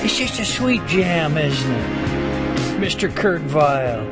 It's just a sweet jam, isn't it? Mr. Kurt Vile.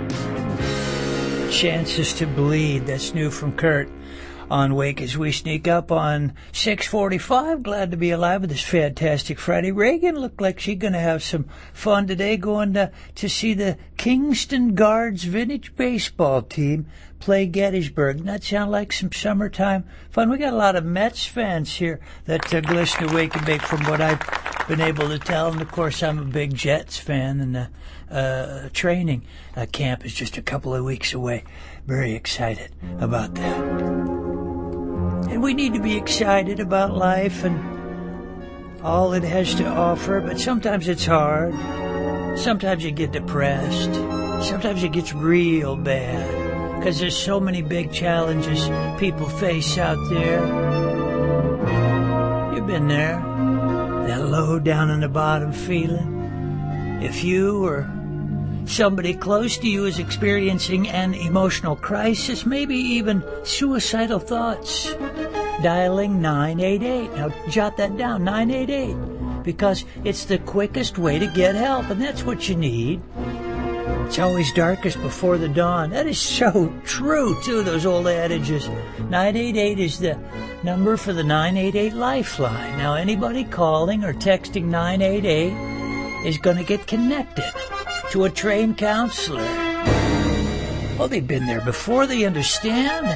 Chances to Bleed. That's new from Kurt on Wake as we sneak up on 6:45. Glad to be alive with this fantastic Friday. Reagan looked like she's going to have some fun today going to see the Kingston Guards vintage baseball team play Gettysburg. Doesn't that sound like some summertime fun? We got a lot of Mets fans here that listen to Wake and Bake from what I've been able to tell. And, of course, I'm a big Jets fan, and the training camp is just a couple of weeks away. Very excited about that. And we need to be excited about life and all it has to offer, but sometimes it's hard. Sometimes you get depressed. Sometimes it gets real bad because there's so many big challenges people face out there. You've been there, that low down in the bottom feeling. If you or somebody close to you is experiencing an emotional crisis, maybe even suicidal thoughts, dialing 988. Now, jot that down, 988, because it's the quickest way to get help, and that's what you need. It's always darkest before the dawn. That is so true, too, those old adages. 988 is the number for the 988 Lifeline. Now, anybody calling or texting 988 is going to get connected to a trained counselor. Oh, they've been there before. They understand.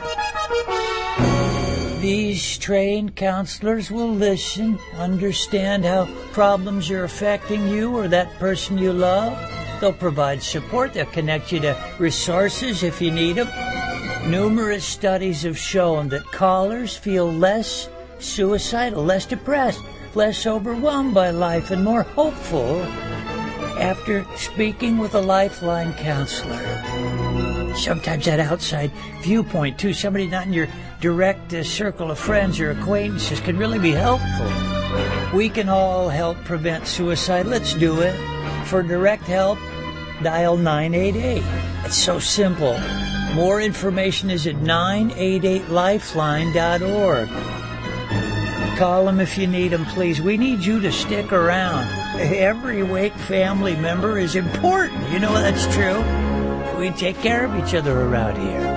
These trained counselors will listen, understand how problems are affecting you or that person you love. They'll provide support. They'll connect you to resources if you need them. Numerous studies have shown that callers feel less suicidal, less depressed, less overwhelmed by life, and more hopeful after speaking with a Lifeline counselor. Sometimes that outside viewpoint, too, somebody not in your direct circle of friends or acquaintances, can really be helpful. We can all help prevent suicide. Let's do it. For direct help, dial 988. It's so simple. More information is at 988lifeline.org. Call them if you need them, please. We need you to stick around. Every Wake family member is important. You know that's true. We take care of each other around here.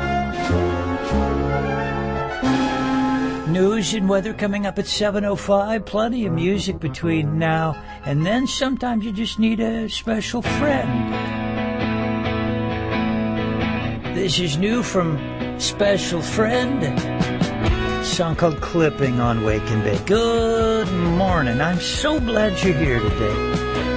News and weather coming up at 7:05. Plenty of music between now and then. Sometimes you just need a special friend. This is new from Special Friend. A song called Clipping on Wake and Bake. Good morning. I'm so glad you're here today.